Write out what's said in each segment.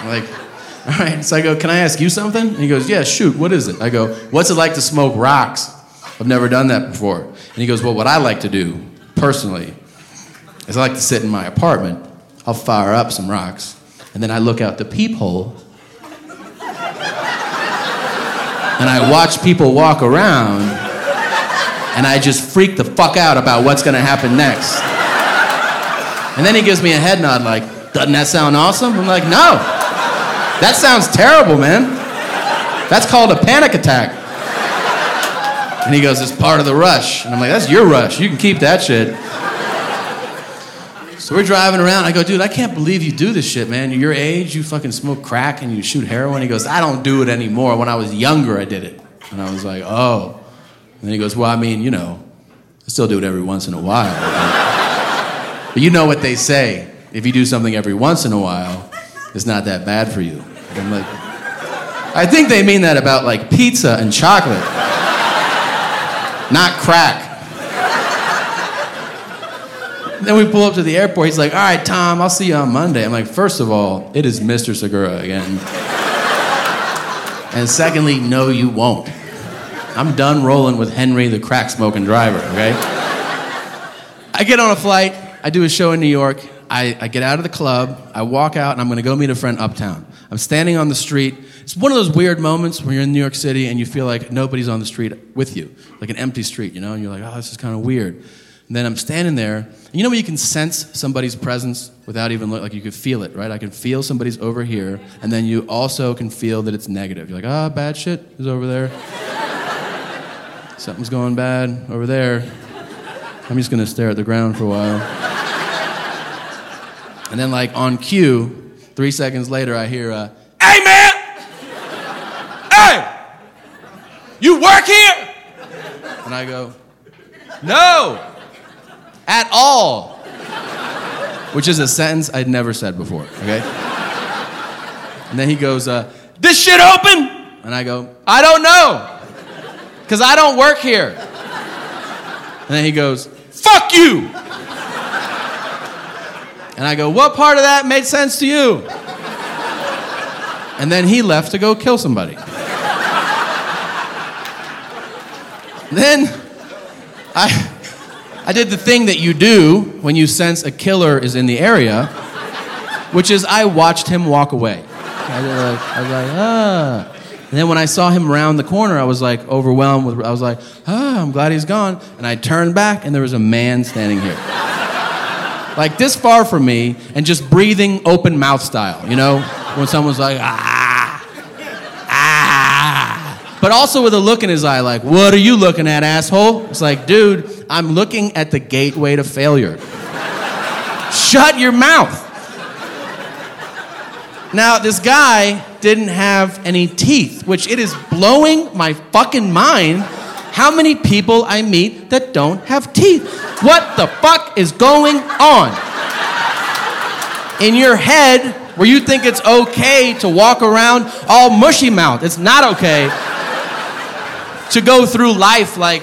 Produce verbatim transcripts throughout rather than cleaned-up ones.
I'm like, all right. So I go, can I ask you something? And he goes, yeah, shoot, what is it? I go, what's it like to smoke rocks? I've never done that before. And he goes, well, what I like to do, personally, is I like to sit in my apartment. I'll fire up some rocks, and then I look out the peephole, and I watch people walk around, and I just freak the fuck out about what's gonna happen next. And then he gives me a head nod like, doesn't that sound awesome? I'm like, no. That sounds terrible, man. That's called a panic attack. And he goes, it's part of the rush. And I'm like, that's your rush. You can keep that shit. So we're driving around. I go, dude, I can't believe you do this shit, man. You're your age, you fucking smoke crack and you shoot heroin. He goes, I don't do it anymore. When I was younger, I did it. And I was like, oh. And then he goes, well, I mean, you know, I still do it every once in a while. But you know what they say. If you do something every once in a while, it's not that bad for you. And I'm like, I think they mean that about like pizza and chocolate, not crack. Then we pull up to the airport. He's like, all right, Tom, I'll see you on Monday. I'm like, first of all, it is Mister Segura again. And secondly, no, you won't. I'm done rolling with Henry, the crack-smoking driver, okay? I get on a flight. I do a show in New York. I, I get out of the club. I walk out, and I'm going to go meet a friend uptown. I'm standing on the street. It's one of those weird moments where you're in New York City, and you feel like nobody's on the street with you, like an empty street, you know? And you're like, oh, this is kind of weird. And then I'm standing there, and you know when you can sense somebody's presence without even look, like you can feel it, right? I can feel somebody's over here, and then you also can feel that it's negative. You're like, ah, oh, bad shit is over there. Something's going bad over there. I'm just gonna stare at the ground for a while. And then like on cue, three seconds later, I hear, uh, hey man! Hey! You work here? And I go, no! At all. Which is a sentence I'd never said before, okay? And then he goes, uh, this shit open? And I go, I don't know. Because I don't work here. And then he goes, fuck you. And I go, what part of that made sense to you? And then he left to go kill somebody. Then I... I did the thing that you do when you sense a killer is in the area, which is I watched him walk away. I was like, I was like, ah. And then when I saw him round the corner, I was like overwhelmed with, I was like, ah, I'm glad he's gone. And I turned back and there was a man standing here. Like this far from me and just breathing open mouth style, you know? When someone's like, ah, ah. But also with a look in his eye like, what are you looking at, asshole? It's like, dude, I'm looking at the gateway to failure. Shut your mouth. Now, this guy didn't have any teeth, which it is blowing my fucking mind how many people I meet that don't have teeth. What the fuck is going on? In your head, where you think it's okay to walk around all mushy mouth. It's not okay to go through life like,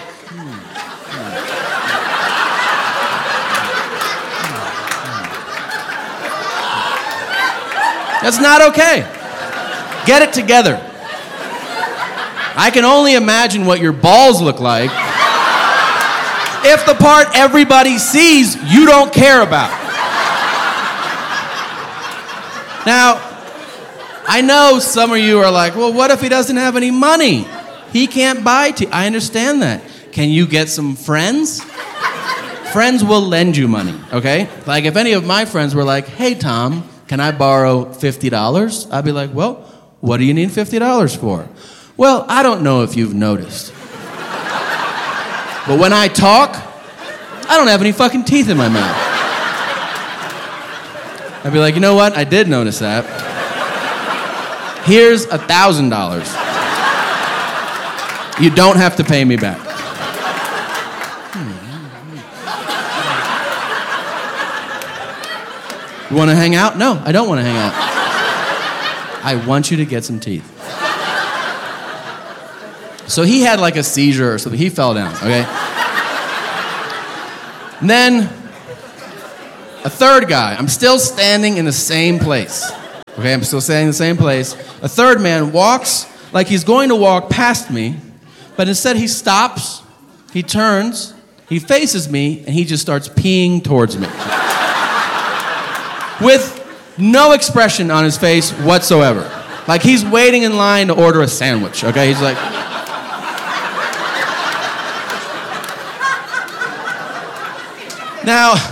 that's not okay. Get it together. I can only imagine what your balls look like if the part everybody sees you don't care about. Now, I know some of you are like, well, what if he doesn't have any money? He can't buy tea. I understand that. Can you get some friends? Friends will lend you money, okay? Like if any of my friends were like, hey, Tom, can I borrow fifty dollars? I'd be like, well, what do you need fifty dollars for? Well, I don't know if you've noticed. But when I talk, I don't have any fucking teeth in my mouth. I'd be like, you know what? I did notice that. Here's a thousand dollars. You don't have to pay me back. You want to hang out? No, I don't want to hang out. I want you to get some teeth. So he had like a seizure or something. He fell down, okay? And then a third guy. I'm still standing in the same place. Okay, I'm still staying in the same place. A third man walks like he's going to walk past me, but instead he stops, he turns, he faces me, and he just starts peeing towards me. With no expression on his face whatsoever. Like he's waiting in line to order a sandwich, okay? He's like... Now,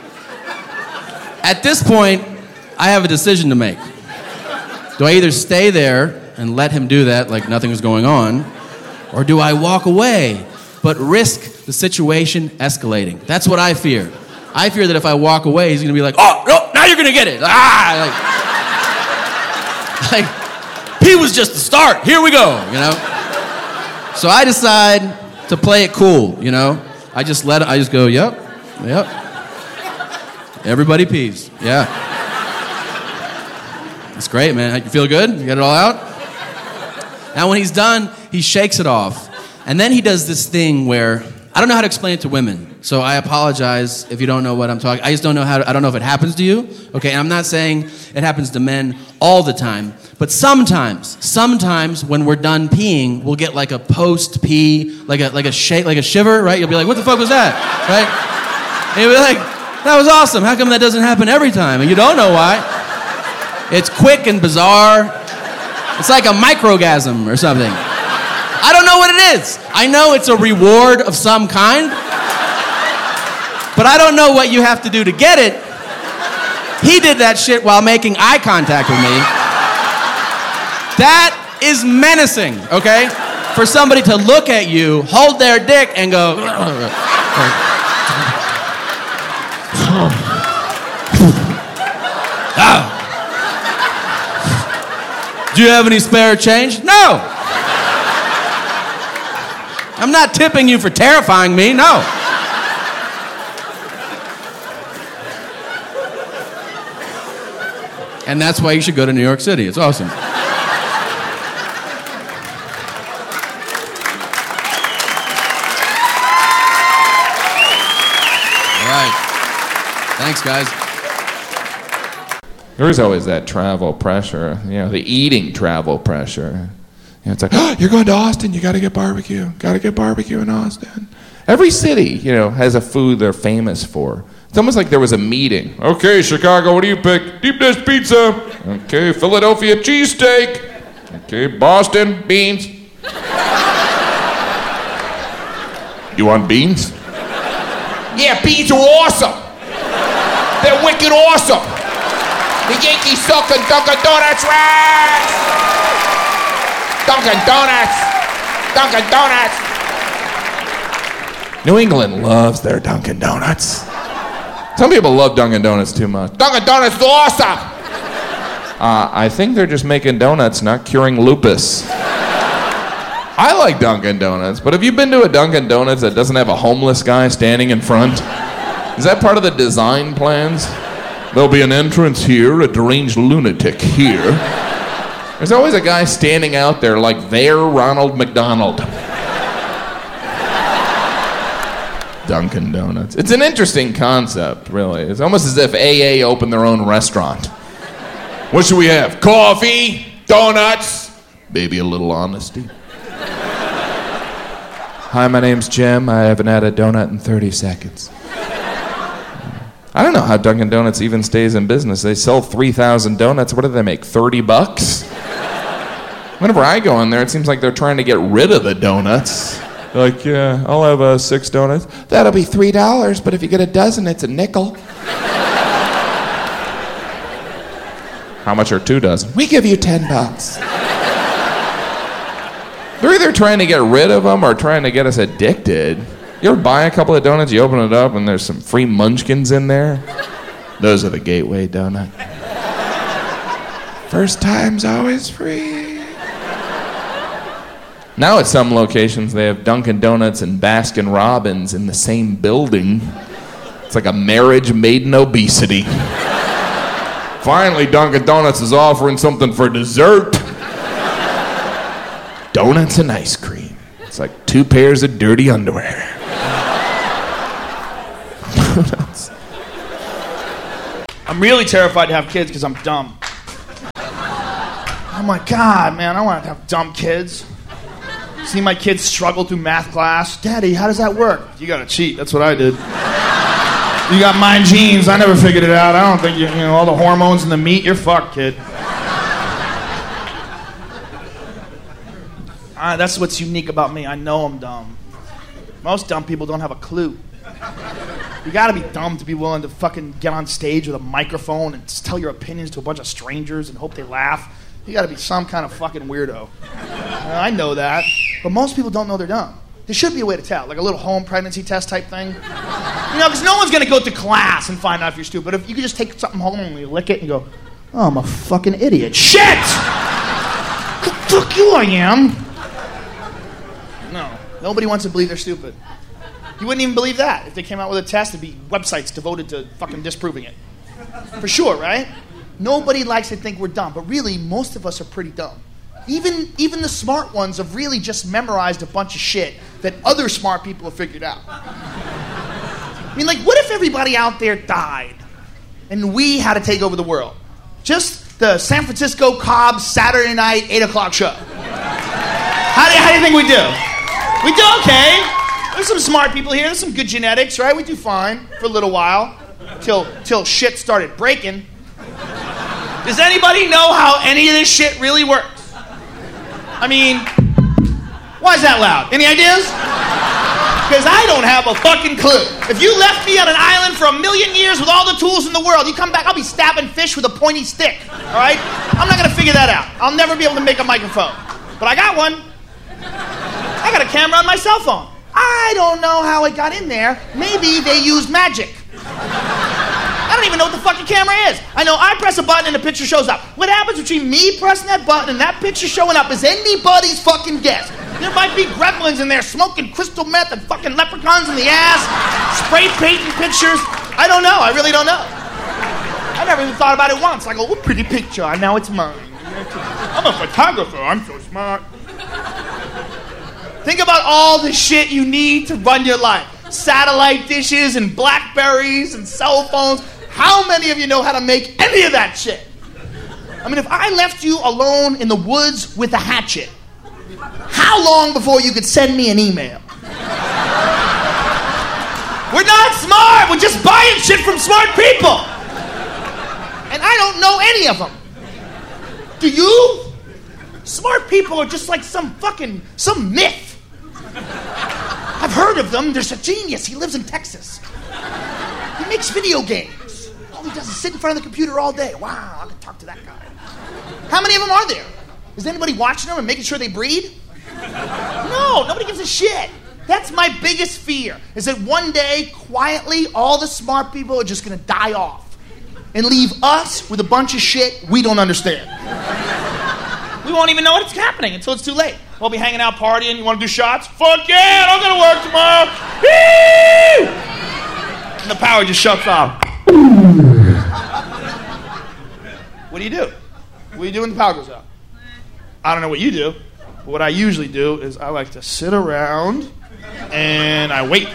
at this point, I have a decision to make. Do I either stay there and let him do that like nothing was going on, or do I walk away but risk the situation escalating? That's what I fear. I fear that if I walk away, he's gonna be like, oh, no, now you're gonna get it. Ah, like, like, he was just the start. Here we go, you know? So I decide to play it cool, you know? I just let it, I just go, yep, yep. Everybody pees, yeah. It's great, man. You feel good? You got it all out? Now when he's done, he shakes it off. And then he does this thing where, I don't know how to explain it to women, so I apologize if you don't know what I'm talking. I just don't know how to, I don't know if it happens to you, okay? And I'm not saying it happens to men all the time, but sometimes, sometimes when we're done peeing, we'll get like a post-pee, like a like a shake, like a shiver, right? You'll be like, what the fuck was that, right? And you'll be like, that was awesome. How come that doesn't happen every time? And you don't know why. It's quick and bizarre. It's like a microgasm or something. I don't know what it is. I know it's a reward of some kind, but I don't know what you have to do to get it. He did that shit while making eye contact with me. That is menacing, okay? For somebody to look at you, hold their dick, and go... Oh. Do you have any spare change? No. I'm not tipping you for terrifying me, no. And that's why you should go to New York City. It's awesome. All right. Thanks, guys. There's always that travel pressure, you know, the eating travel pressure. You know, it's like, oh, you're going to Austin, you got to get barbecue. Got to get barbecue in Austin. Every city, you know, has a food they're famous for. It's almost like there was a meeting. Okay, Chicago, what do you pick? Deep dish pizza. Okay, Philadelphia cheesesteak. Okay, Boston, beans. You want beans? Yeah, beans are awesome. They're wicked awesome. The Yankees suck and Dunkin' Donuts rocks! Dunkin' Donuts! Dunkin' Donuts! New England loves their Dunkin' Donuts. Some people love Dunkin' Donuts too much. Dunkin' Donuts is awesome! Uh, I think they're just making donuts, not curing lupus. I like Dunkin' Donuts, but have you been to a Dunkin' Donuts that doesn't have a homeless guy standing in front? Is that part of the design plans? There'll be an entrance here, a deranged lunatic here. There's always a guy standing out there like they're Ronald McDonald. Dunkin' Donuts. It's an interesting concept, really. It's almost as if A A opened their own restaurant. What should we have? Coffee? Donuts? Maybe a little honesty. Hi, my name's Jim. I haven't had a donut in thirty seconds. I don't know how Dunkin' Donuts even stays in business. They sell three thousand donuts. What do they make, thirty bucks? Whenever I go in there, it seems like they're trying to get rid of the donuts. They're like, yeah, I'll have uh, six donuts. That'll be three dollars, but if you get a dozen, it's a nickel. How much are two dozen? We give you ten bucks. They're either trying to get rid of them or trying to get us addicted. You ever buy a couple of donuts, you open it up, and there's some free munchkins in there? Those are the gateway donut. First time's always free. Now at some locations, they have Dunkin' Donuts and Baskin Robbins in the same building. It's like a marriage made in obesity. Finally, Dunkin' Donuts is offering something for dessert. Donuts and ice cream. It's like two pairs of dirty underwear. I'm really terrified to have kids because I'm dumb. I'm like, God, man, I want to have dumb kids. See my kids struggle through math class. Daddy, how does that work? You gotta cheat. That's what I did. You got mine genes. I never figured it out. I don't think you, you know, all the hormones in the meat. You're fucked, kid. Uh, that's what's unique about me. I know I'm dumb. Most dumb people don't have a clue. You gotta be dumb to be willing to fucking get on stage with a microphone and just tell your opinions to a bunch of strangers and hope they laugh. You gotta be some kind of fucking weirdo. Uh, I know that. But most people don't know they're dumb. There should be a way to tell, like a little home pregnancy test type thing. You know, because no one's going to go to class and find out if you're stupid. But if you could just take something home and you lick it and go, oh, I'm a fucking idiot. Shit! Fuck you, I am. No, nobody wants to believe they're stupid. You wouldn't even believe that. If they came out with a test, there'd be websites devoted to fucking disproving it. For sure, right? Nobody likes to think we're dumb, but really, most of us are pretty dumb. Even even the smart ones have really just memorized a bunch of shit that other smart people have figured out. I mean, like, what if everybody out there died and we had to take over the world? Just the San Francisco Cobb's Saturday night, eight o'clock show. How do, you, how do you think we do? We do okay. There's some smart people here. There's some good genetics, right? We do fine for a little while till till shit started breaking. Does anybody know how any of this shit really works? I mean, why is that loud? Any ideas? Because I don't have a fucking clue. If you left me on an island for a million years with all the tools in the world, you come back, I'll be stabbing fish with a pointy stick, all right? I'm not going to figure that out. I'll never be able to make a microphone. But I got one. I got a camera on my cell phone. I don't know how it got in there. Maybe they used magic. I don't even know what the fucking camera is. I know I press a button and the picture shows up. What happens between me pressing that button and that picture showing up is anybody's fucking guess. There might be gremlins in there smoking crystal meth and fucking leprechauns in the ass, spray painting pictures. I don't know. I really don't know. I never even thought about it once. I go, what pretty picture. And now it's mine. I'm a photographer. I'm so smart. Think about all the shit you need to run your life. Satellite dishes and Blackberries and cell phones. How many of you know how to make any of that shit? I mean, if I left you alone in the woods with a hatchet, how long before you could send me an email? We're not smart. We're just buying shit from smart people. And I don't know any of them. Do you? Smart people are just like some fucking, some myth. I've heard of them. There's a genius. He lives in Texas. He makes video games. All he does is sit in front of the computer all day. Wow, I could talk to that guy. How many of them are there? Is anybody watching them and making sure they breed? No, nobody gives a shit. That's my biggest fear, is that one day, quietly, all the smart people are just going to die off and leave us with a bunch of shit we don't understand. We won't even know what's happening until it's too late. We'll be hanging out partying. You want to do shots? Fuck yeah, I'm going to work tomorrow. Woo! And the power just shuts off. What do you do? What do you do when the power goes out? I don't know what you do. But what I usually do is I like to sit around and I wait.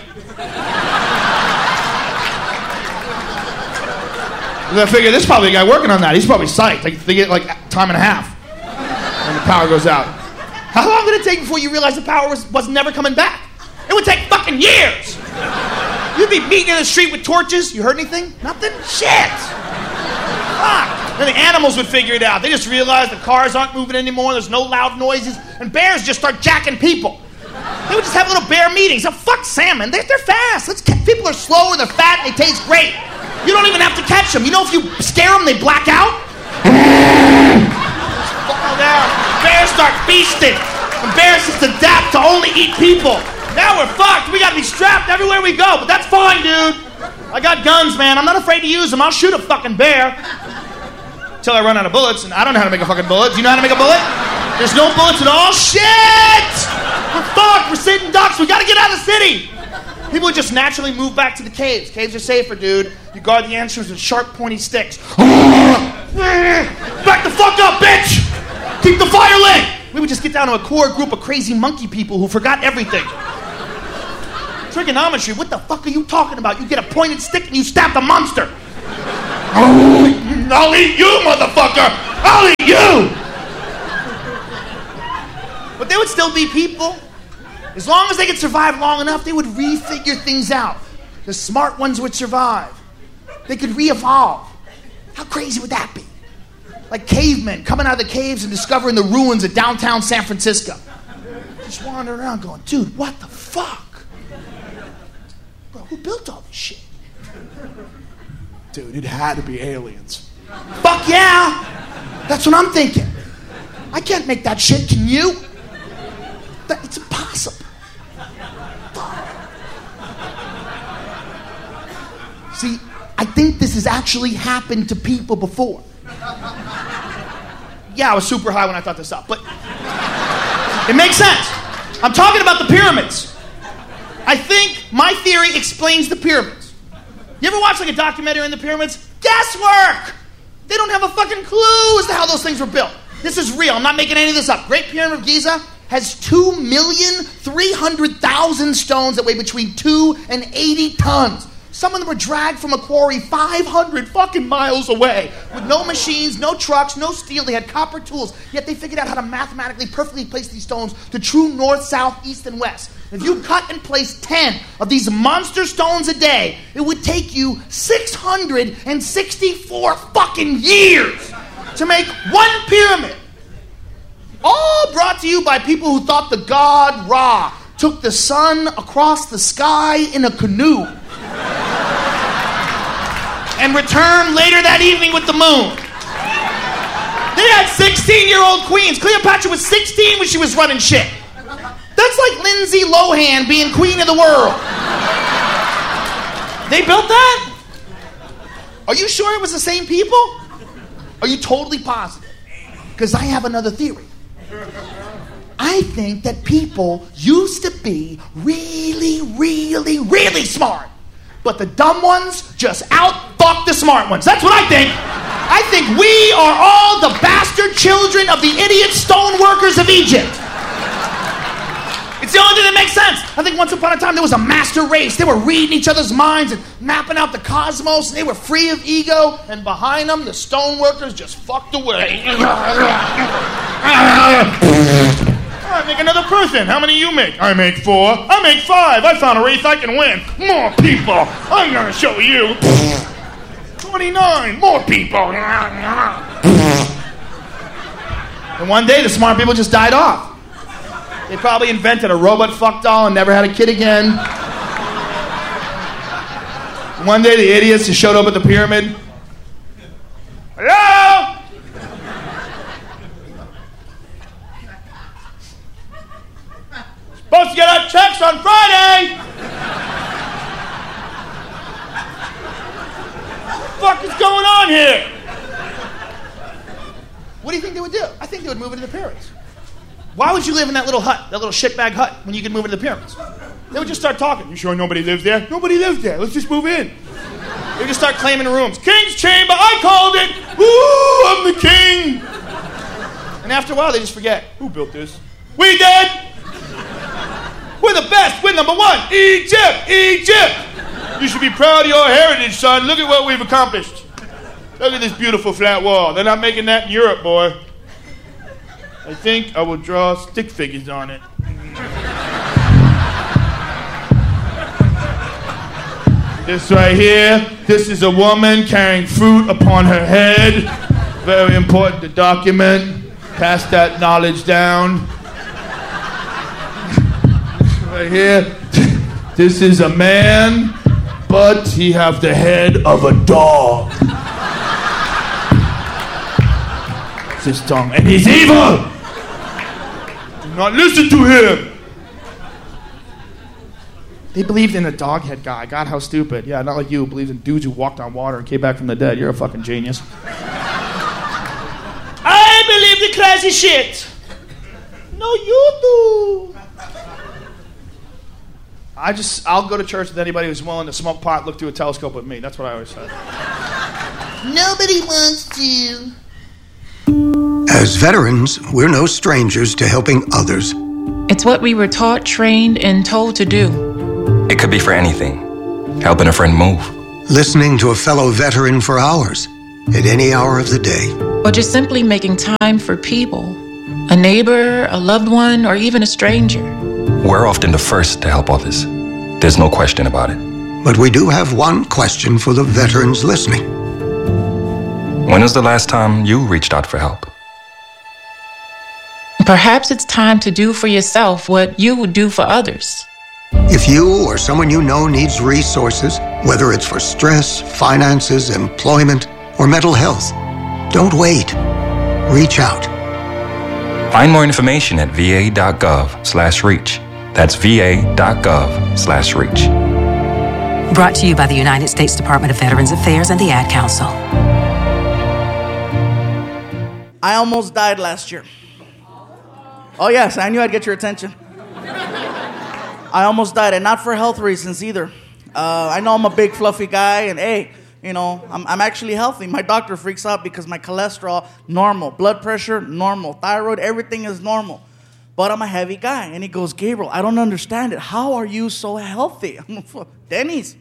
I figure there's probably a guy working on that. He's probably psyched. Like, they get like time and a half when the power goes out. How long would it take before you realize the power was, was never coming back? It would take fucking years. You'd be meeting in the street with torches. You heard anything? Nothing? Shit. Fuck. Then the animals would figure it out. They just realize the cars aren't moving anymore. There's no loud noises. And bears just start jacking people. They would just have little bear meetings. So fuck salmon. They're, they're fast. Let's ca- people are slow and they're fat and they taste great. You don't even have to catch them. You know if you scare them, they black out? Fall down. Bears start feasting. And bears just adapt to only eat people. Now we're fucked. We gotta be strapped everywhere we go. But that's fine, dude. I got guns, man. I'm not afraid to use them. I'll shoot a fucking bear. Until I run out of bullets, and I don't know how to make a fucking bullet. Do you know how to make a bullet? There's no bullets at all. Shit! We're fucked. We're sitting ducks. We gotta get out of the city. People just naturally move back to the caves. Caves are safer, dude. You guard the entrance with sharp, pointy sticks. Back the fuck up, bitch! Keep the fire lit! We would just get down to a core group of crazy monkey people who forgot everything. Trigonometry, what the fuck are you talking about? You get a pointed stick and you stab the monster. I'll eat you, motherfucker! I'll eat you! would still be people. As long as they could survive long enough, they would refigure things out. The smart ones would survive. They could re-evolve. How crazy would that be? Like cavemen coming out of the caves and discovering the ruins of downtown San Francisco. Just wandering around going, dude, what the fuck? Bro, who built all this shit? Dude, it had to be aliens. Fuck yeah! That's what I'm thinking. I can't make that shit, can you? That, it's impossible. See, I think this has actually happened to people before. Yeah, I was super high when I thought this up, but it makes sense. I'm talking about the pyramids. I think my theory explains the pyramids. You ever watch like a documentary on the pyramids? Guesswork! They don't have a fucking clue as to how those things were built. This is real. I'm not making any of this up. Great Pyramid of Giza has two million three hundred thousand stones that weigh between two and eighty tons. Some of them were dragged from a quarry five hundred fucking miles away with no machines, no trucks, no steel. They had copper tools, yet they figured out how to mathematically perfectly place these stones to true north, south, east, and west. If you cut and place ten of these monster stones a day, it would take you six hundred sixty-four fucking years to make one pyramid. All brought to you by people who thought the god Ra took the sun across the sky in a canoe and returned later that evening with the moon. They had sixteen-year-old queens. Cleopatra was sixteen when she was running shit. That's like Lindsay Lohan being queen of the world. They built that? Are you sure it was the same people? Are you totally positive? Because I have another theory. I think that people used to be really, really, really smart. But the dumb ones just out-fuck the smart ones. That's what I think. I think we are all the bastard children of the idiot stoneworkers of Egypt. It's the only thing that makes sense. I think once upon a time there was a master race. They were reading each other's minds and mapping out the cosmos, and they were free of ego, and behind them the stoneworkers just fucked away. I make another person. How many you make? I make four. I make five. I found a race I can win. More people. I'm gonna show you. twenty-nine. More people. And one day the smart people just died off. They probably invented a robot fuck doll and never had a kid again. One day the idiots just showed up at the pyramid. Hello? Supposed to get our checks on Friday. What the fuck is going on here? What do you think they would do? I think they would move into the pyramids. Why would you live in that little hut, that little shitbag hut, when you could move into the pyramids? They would just start talking. You sure nobody lives there? Nobody lives there. Let's just move in. They would just start claiming rooms. King's Chamber, I called it. Ooh, I'm the king. And after a while, they just forget. Who built this? We did. We're the best. We're number one. Egypt, Egypt. You should be proud of your heritage, son. Look at what we've accomplished. Look at this beautiful flat wall. They're not making that in Europe, boy. I think I will draw stick figures on it. This right here, this is a woman carrying fruit upon her head. Very important to document. Pass that knowledge down. Right here, this is a man, but he have the head of a dog. That's his tongue, and he's evil. Not listen to him. They believed in a dog head guy. God, how stupid. Yeah, not like you who believes in dudes who walked on water and came back from the dead. You're a fucking genius. I believe the crazy shit. No, you do. I just, I'll go to church with anybody who's willing to smoke pot, look through a telescope with me. That's what I always say. Nobody wants to. As veterans, we're no strangers to helping others. It's what we were taught, trained, and told to do. It could be for anything. Helping a friend move. Listening to a fellow veteran for hours, at any hour of the day. Or just simply making time for people. A neighbor, a loved one, or even a stranger. We're often the first to help others. There's no question about it. But we do have one question for the veterans listening. When was the last time you reached out for help? Perhaps it's time to do for yourself what you would do for others. If you or someone you know needs resources, whether it's for stress, finances, employment, or mental health, don't wait. Reach out. Find more information at va.gov slash reach. That's va.gov slash reach. Brought to you by the United States Department of Veterans Affairs and the Ad Council. I almost died last year. Oh yes, I knew I'd get your attention. I almost died, and not for health reasons either. Uh, I know I'm a big fluffy guy, and hey, you know, I'm, I'm actually healthy. My doctor freaks out because my cholesterol, normal. Blood pressure, normal. Thyroid, everything is normal. But I'm a heavy guy. And he goes, Gabriel, I don't understand it. How are you so healthy? I'm like, Denny's.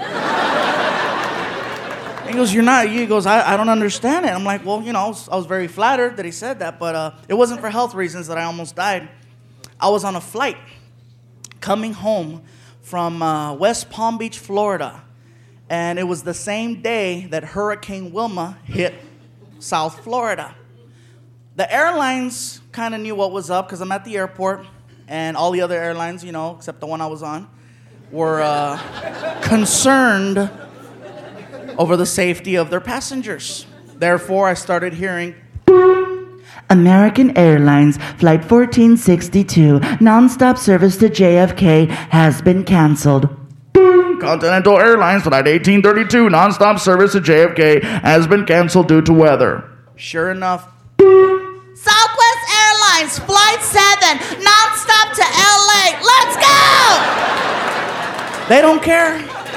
He goes, you're not. He goes, I, I don't understand it. I'm like, well, you know, I was, I was very flattered that he said that, but uh, it wasn't for health reasons that I almost died. I was on a flight coming home from uh, West Palm Beach, Florida, and it was the same day that Hurricane Wilma hit South Florida. The airlines kind of knew what was up because I'm at the airport, and all the other airlines, you know, except the one I was on, were uh, concerned over the safety of their passengers. Therefore, I started hearing, American Airlines Flight fourteen sixty-two, nonstop service to J F K has been canceled. Continental Airlines Flight eighteen thirty-two, nonstop service to J F K has been canceled due to weather. Sure enough, Southwest Airlines Flight seven, nonstop to L A. Let's go! They don't care.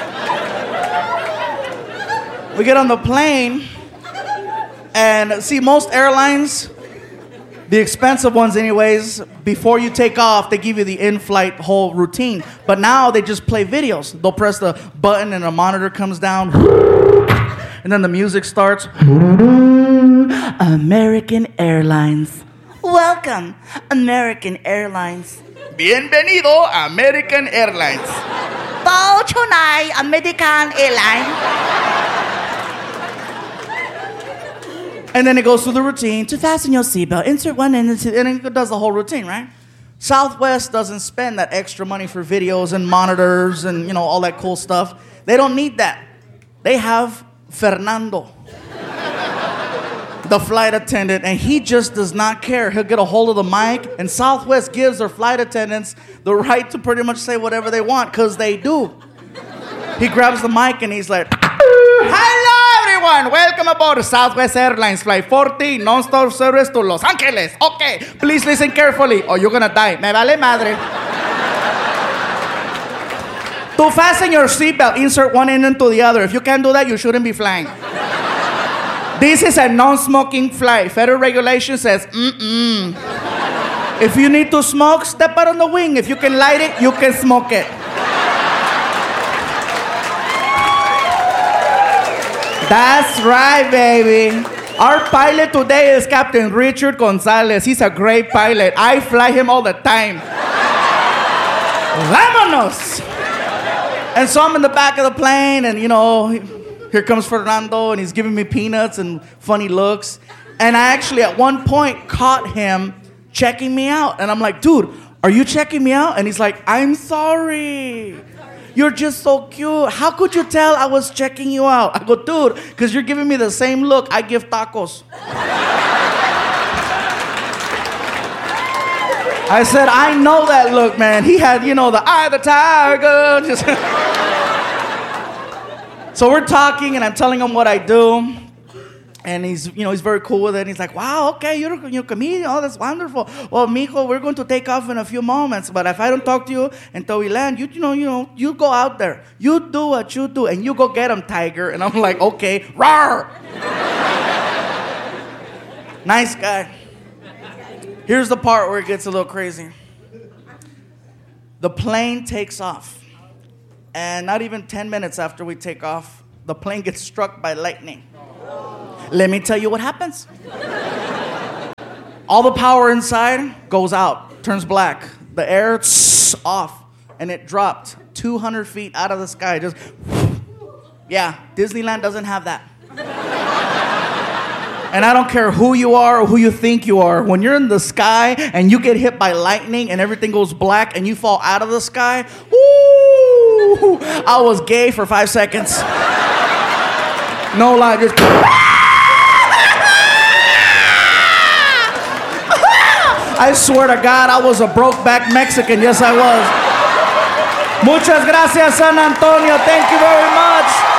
We get on the plane, and see, most airlines, the expensive ones anyways, before you take off, they give you the in-flight whole routine. But now they just play videos. They'll press the button and a monitor comes down, and then the music starts. American Airlines. Welcome, American Airlines. Bienvenido, American Airlines. Bow tonight, American Airlines. And then it goes through the routine. To fasten your seatbelt, insert one end, and it does the whole routine, right? Southwest doesn't spend that extra money for videos and monitors and, you know, all that cool stuff. They don't need that. They have Fernando, the flight attendant, and he just does not care. He'll get a hold of the mic, and Southwest gives their flight attendants the right to pretty much say whatever they want, because they do. He grabs the mic and he's like, hello everyone, welcome aboard Southwest Airlines Flight fourteen, non-stop service to Los Angeles. Okay, please listen carefully or you're gonna die. Me vale madre. To fasten your seatbelt, insert one end into the other. If you can't do that, you shouldn't be flying. This is a non-smoking flight. Federal regulation says, mm-mm. If you need to smoke, step out on the wing. If you can light it, you can smoke it. That's right, baby. Our pilot today is Captain Richard Gonzalez. He's a great pilot. I fly him all the time. Vámonos! And so I'm in the back of the plane, and, you know, here comes Fernando, and he's giving me peanuts and funny looks. And I actually, at one point, caught him checking me out. And I'm like, dude, are you checking me out? And he's like, I'm sorry. You're just so cute. How could you tell I was checking you out? I go, dude, because you're giving me the same look I give tacos. I said, I know that look, man. He had, you know, the eye of the tiger. Just So we're talking, and I'm telling him what I do. And he's, you know, he's very cool with it. And he's like, wow, okay, you're, you're a comedian. Oh, that's wonderful. Well, mijo, we're going to take off in a few moments. But if I don't talk to you until we land, you, you know, you know, you go out there. You do what you do, and you go get him, tiger. And I'm like, okay, rawr. Nice guy. Here's the part where it gets a little crazy. The plane takes off. And not even ten minutes after we take off, the plane gets struck by lightning. Let me tell you what happens. All the power inside goes out, turns black. The air tss, off, and it dropped two hundred feet out of the sky. Just, yeah, Disneyland doesn't have that. And I don't care who you are or who you think you are. When you're in the sky and you get hit by lightning and everything goes black and you fall out of the sky, woo! I was gay for five seconds. No lie, just. I swear to God, I was a broke-back Mexican. Yes, I was. Muchas gracias, San Antonio. Thank you very much.